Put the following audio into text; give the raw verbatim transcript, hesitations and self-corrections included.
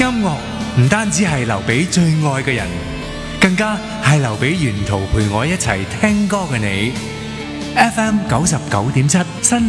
樂唔單止係留俾最愛嘅人，更加係留俾沿途陪我一齊聽歌嘅你。F M 九十九點七新